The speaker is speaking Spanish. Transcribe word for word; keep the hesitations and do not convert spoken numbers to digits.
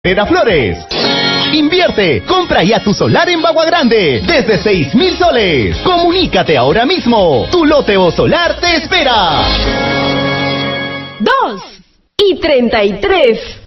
Flores. Invierte, compra ya tu solar en Bagua Grande desde seis mil soles. Comunícate ahora mismo. Tu lote o solar te espera. Dos y treinta y tres.